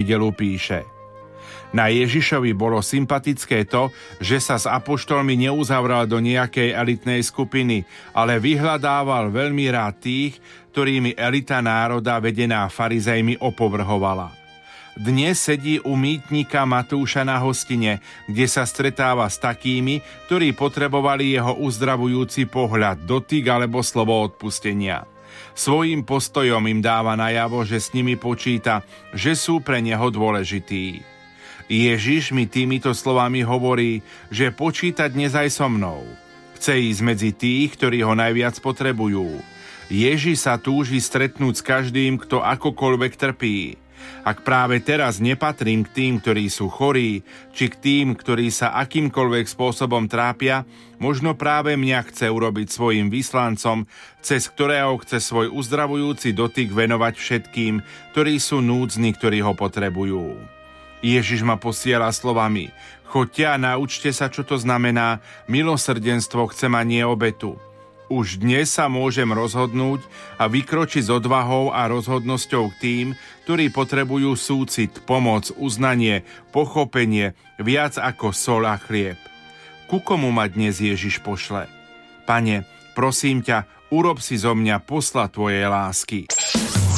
nedeľu píše: Na Ježišovi bolo sympatické to, že sa s apoštolmi neuzavral do nejakej elitnej skupiny, ale vyhľadával veľmi rád tých, ktorými elita národa vedená farizejmi opovrhovala. Dnes sedí u mýtnika Matúša na hostine, kde sa stretáva s takými, ktorí potrebovali jeho uzdravujúci pohľad, dotyk alebo slovo odpustenia. Svojím postojom im dáva najavo, že s nimi počíta, že sú pre neho dôležití. Ježiš mi týmito slovami hovorí, že počíta dnes aj so mnou. Chce ísť medzi tých, ktorí ho najviac potrebujú. Ježiš sa túži stretnúť s každým, kto akokoľvek trpí. Ak práve teraz nepatrím k tým, ktorí sú chorí, či k tým, ktorí sa akýmkoľvek spôsobom trápia, možno práve mňa chce urobiť svojim vyslancom, cez ktorého chce svoj uzdravujúci dotyk venovať všetkým, ktorí sú núdzni, ktorí ho potrebujú. Ježiš ma posiela slovami: Choďte a naučte sa, čo to znamená milosrdenstvo, chcem a nie obetu. Už dnes sa môžem rozhodnúť a vykročiť s odvahou a rozhodnosťou k tým, ktorí potrebujú súcit, pomoc, uznanie, pochopenie, viac ako soľ a chlieb. Ku komu ma dnes Ježiš pošle? Pane, prosím ťa, urob si zo mňa posla tvojej lásky.